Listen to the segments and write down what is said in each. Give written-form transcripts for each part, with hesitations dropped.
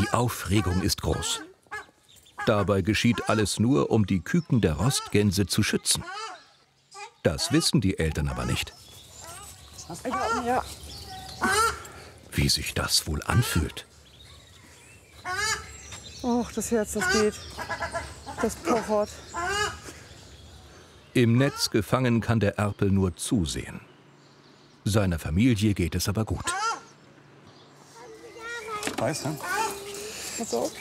Die Aufregung ist groß. Dabei geschieht alles nur, um die Küken der Rostgänse zu schützen. Das wissen die Eltern aber nicht. Ja. Wie sich das wohl anfühlt. Och, das Herz, das geht. Das pochert. Im Netz gefangen kann der Erpel nur zusehen. Seiner Familie geht es aber gut. Weiß, ne? Pass auf.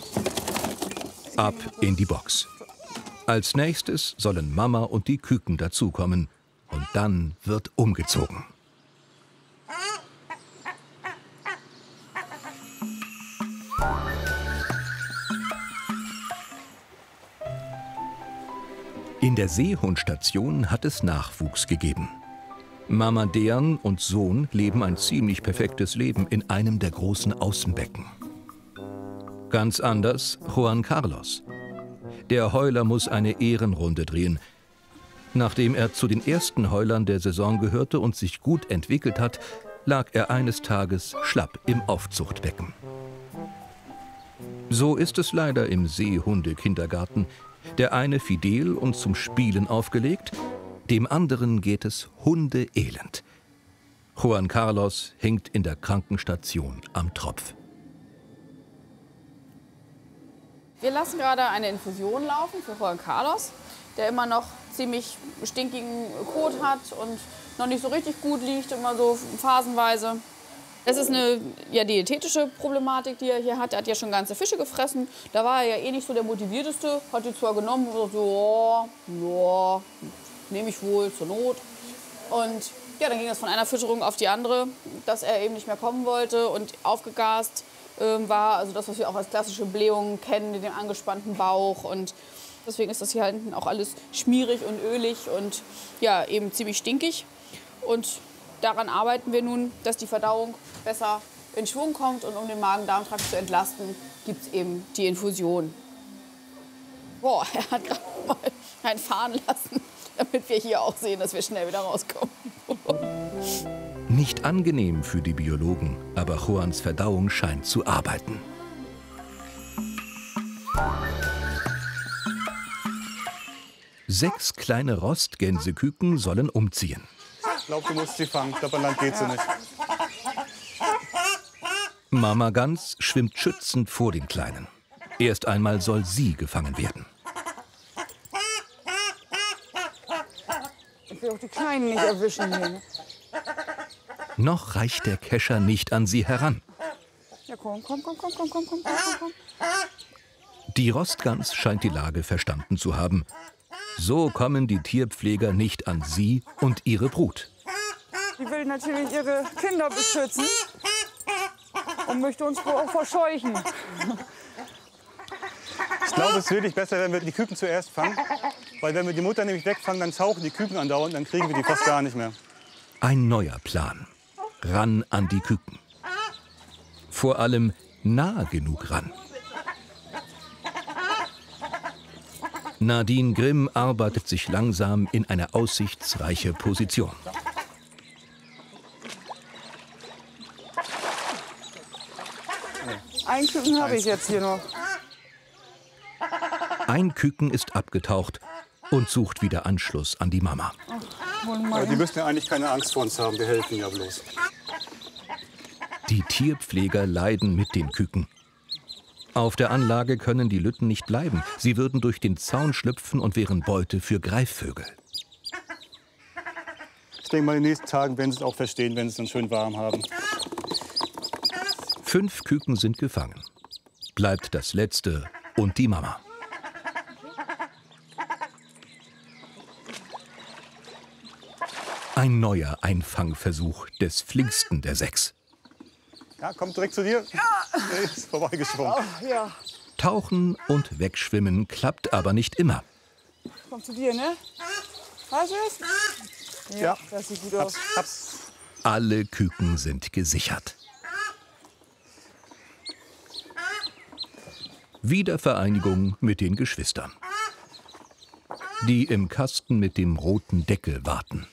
Ab in die Box. Als nächstes sollen Mama und die Küken dazukommen. Und dann wird umgezogen. In der Seehundstation hat es Nachwuchs gegeben. Mama Dean und Sohn leben ein ziemlich perfektes Leben in einem der großen Außenbecken. Ganz anders Juan Carlos. Der Heuler muss eine Ehrenrunde drehen. Nachdem er zu den ersten Heulern der Saison gehörte und sich gut entwickelt hat, lag er eines Tages schlapp im Aufzuchtbecken. So ist es leider im Seehundekindergarten. Der eine fidel und zum Spielen aufgelegt, dem anderen geht es hundeelend. Juan Carlos hängt in der Krankenstation am Tropf. Wir lassen gerade eine Infusion laufen für Juan Carlos, der immer noch ziemlich stinkigen Kot hat und noch nicht so richtig gut liegt, immer so phasenweise. Es ist eine diätetische Problematik, die er hier hat. Er hat ja schon ganze Fische gefressen. Da war er ja eh nicht so der Motivierteste. Hat die zwar genommen und so, ja, nehme ich wohl zur Not. Und ja, dann ging es von einer Fütterung auf die andere, dass er eben nicht mehr kommen wollte und aufgegast war. Also das, was wir auch als klassische Blähungen kennen, mit dem angespannten Bauch. Und deswegen ist das hier hinten auch alles schmierig und ölig und ja, eben ziemlich stinkig. Und daran arbeiten wir nun, dass die Verdauung besser in Schwung kommt. Und um den Magen-Darm-Trakt zu entlasten, gibt es eben die Infusion. Boah, er hat gerade mal einen fahren lassen, damit wir hier auch sehen, dass wir schnell wieder rauskommen. Nicht angenehm für die Biologen, aber Juans Verdauung scheint zu arbeiten. Sechs kleine Rostgänseküken sollen umziehen. Ich glaube, du musst sie fangen. Ich glaube, an Land geht sie nicht. Mama Gans schwimmt schützend vor den Kleinen. Erst einmal soll sie gefangen werden. Ich will auch die Kleinen nicht erwischen hier. Ne? Noch reicht der Kescher nicht an sie heran. Ja, komm. Die Rostgans scheint die Lage verstanden zu haben. So kommen die Tierpfleger nicht an sie und ihre Brut. Die will natürlich ihre Kinder beschützen und möchte uns wohl auch verscheuchen. Ich glaube, es ist wirklich besser, wenn wir die Küken zuerst fangen. Weil wenn wir die Mutter nämlich wegfangen, dann tauchen die Küken andauernd, dann kriegen wir die fast gar nicht mehr. Ein neuer Plan. Ran an die Küken. Vor allem nah genug ran. Nadine Grimm arbeitet sich langsam in eine aussichtsreiche Position. Einen Küken habe ich jetzt hier noch. Ein Küken ist abgetaucht und sucht wieder Anschluss an die Mama. Aber die müssen ja eigentlich keine Angst vor uns haben, wir helfen ja bloß. Die Tierpfleger leiden mit den Küken. Auf der Anlage können die Lütten nicht bleiben. Sie würden durch den Zaun schlüpfen und wären Beute für Greifvögel. Ich denke mal, in den nächsten Tagen werden sie es auch verstehen, wenn sie es dann schön warm haben. 5 Küken sind gefangen. Bleibt das letzte und die Mama. Ein neuer Einfangversuch des flinksten der 6. Ja, kommt direkt zu dir. Ja. Nee, ist vorbeigeschwommen. Oh, ja. Tauchen und wegschwimmen klappt aber nicht immer. Komm zu dir, ne? Hast du es? Ja. Das sieht gut aus. Hab's. Alle Küken sind gesichert. Wiedervereinigung mit den Geschwistern, die im Kasten mit dem roten Deckel warten.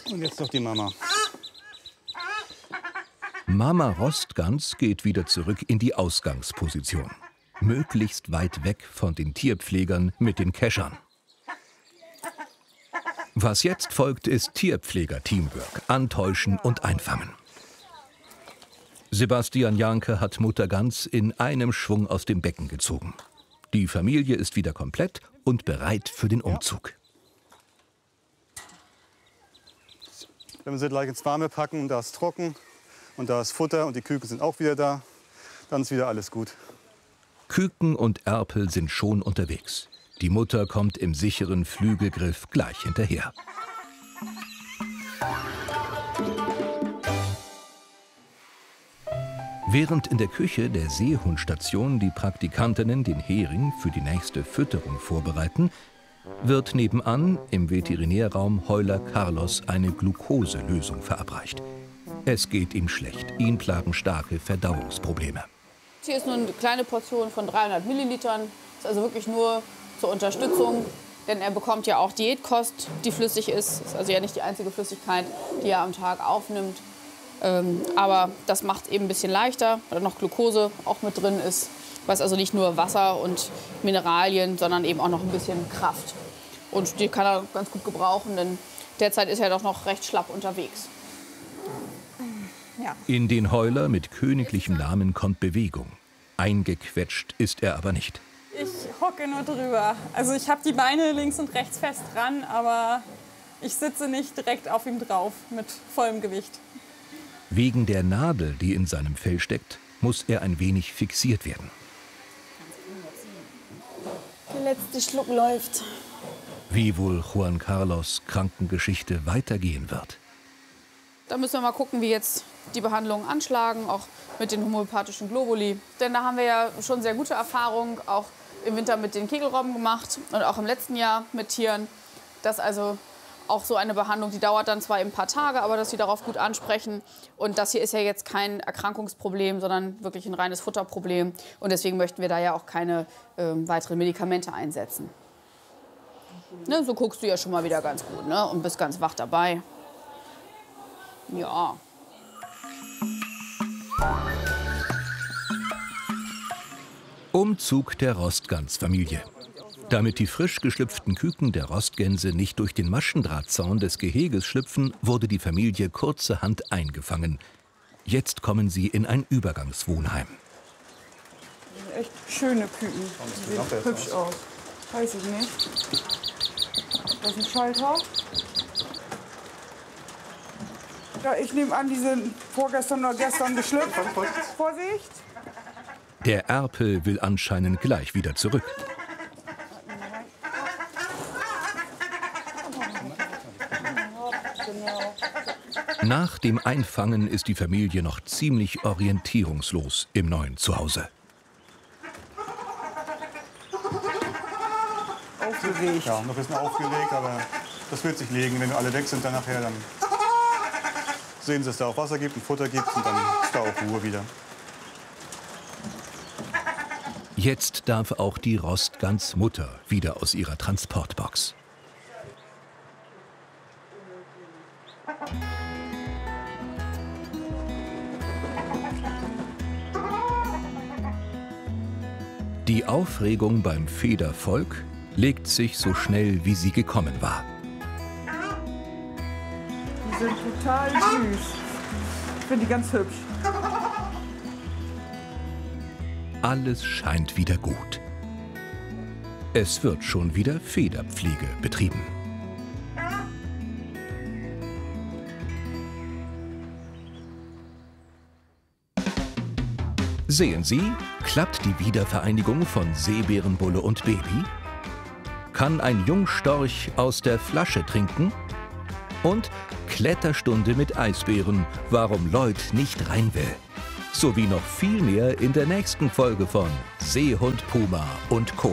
Und jetzt noch die Mama. Mama Rostgans geht wieder zurück in die Ausgangsposition. Möglichst weit weg von den Tierpflegern mit den Keschern. Was jetzt folgt, ist Tierpfleger-Teamwork, antäuschen und einfangen. Sebastian Janke hat Mutter Gans in einem Schwung aus dem Becken gezogen. Die Familie ist wieder komplett und bereit für den Umzug. Wenn wir sie gleich ins Warme packen und da ist trocken und da ist Futter und die Küken sind auch wieder da, dann ist wieder alles gut. Küken und Erpel sind schon unterwegs. Die Mutter kommt im sicheren Flügelgriff gleich hinterher. Während in der Küche der Seehundstation die Praktikantinnen den Hering für die nächste Fütterung vorbereiten, wird nebenan im Veterinärraum Heuler Carlos eine Glukoselösung verabreicht. Es geht ihm schlecht, ihn plagen starke Verdauungsprobleme. Hier ist nur eine kleine Portion von 300 Millilitern. Das ist also wirklich nur zur Unterstützung. Denn er bekommt ja auch Diätkost, die flüssig ist. Das ist also ja nicht die einzige Flüssigkeit, die er am Tag aufnimmt. Aber das macht es eben ein bisschen leichter, weil da noch Glucose auch mit drin ist. Was also nicht nur Wasser und Mineralien, sondern eben auch noch ein bisschen Kraft. Und die kann er ganz gut gebrauchen, denn derzeit ist er doch noch recht schlapp unterwegs. Ja. In den Heuler mit königlichem Namen kommt Bewegung. Eingequetscht ist er aber nicht. Ich hocke nur drüber. Also ich habe die Beine links und rechts fest dran, aber ich sitze nicht direkt auf ihm drauf mit vollem Gewicht. Wegen der Nadel, die in seinem Fell steckt, muss er ein wenig fixiert werden. Der letzte Schluck läuft. Wie wohl Juan Carlos' Krankengeschichte weitergehen wird. Da müssen wir mal gucken, wie jetzt die Behandlungen anschlagen, auch mit den homöopathischen Globuli. Denn da haben wir ja schon sehr gute Erfahrungen, auch im Winter mit den Kegelrobben gemacht und auch im letzten Jahr mit Tieren. Dass also auch so eine Behandlung, die dauert dann zwar ein paar Tage, aber dass sie darauf gut ansprechen. Und das hier ist ja jetzt kein Erkrankungsproblem, sondern wirklich ein reines Futterproblem. Und deswegen möchten wir da ja auch keine weiteren Medikamente einsetzen. Ne, so guckst du ja schon mal wieder ganz gut, ne? Und bist ganz wach dabei. Ja. Umzug der Rostgans-Familie. Damit die frisch geschlüpften Küken der Rostgänse nicht durch den Maschendrahtzaun des Geheges schlüpfen, wurde die Familie kurzerhand eingefangen. Jetzt kommen sie in ein Übergangswohnheim. Echt schöne Küken. Die sehen hübsch aus. Weiß ich nicht. Das ist ein Schalter. Ja, ich nehme an, die sind vorgestern oder gestern geschlüpft. Vorsicht! Der Erpel will anscheinend gleich wieder zurück. Nach dem Einfangen ist die Familie noch ziemlich orientierungslos im neuen Zuhause. Aufgeregt. Ja, noch ein bisschen aufgeregt, aber das wird sich legen. Wenn wir alle weg sind, dann nachher, dann sehen sie, dass es da auch Wasser gibt und Futter gibt und dann ist da auch Ruhe wieder. Jetzt darf auch die Rostgans Mutter wieder aus ihrer Transportbox. Die Aufregung beim Federvolk legt sich so schnell, wie sie gekommen war. Die sind total süß. Ich finde die ganz hübsch. Alles scheint wieder gut. Es wird schon wieder Federpflege betrieben. Sehen Sie, klappt die Wiedervereinigung von Seebärenbulle und Baby? Kann ein Jungstorch aus der Flasche trinken? Und Kletterstunde mit Eisbären, warum Lloyd nicht rein will. Sowie noch viel mehr in der nächsten Folge von Seehund Puma und Co.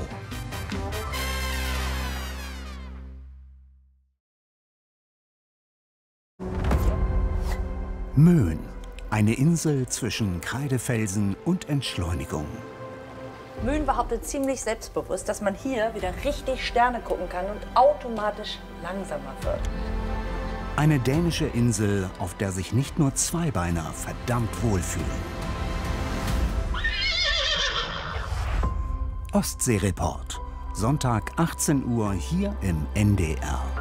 Möhn, eine Insel zwischen Kreidefelsen und Entschleunigung. Möhn behauptet ziemlich selbstbewusst, dass man hier wieder richtig Sterne gucken kann und automatisch langsamer wird. Eine dänische Insel, auf der sich nicht nur Zweibeiner verdammt wohlfühlen. Ostseereport. Sonntag 18 Uhr hier im NDR.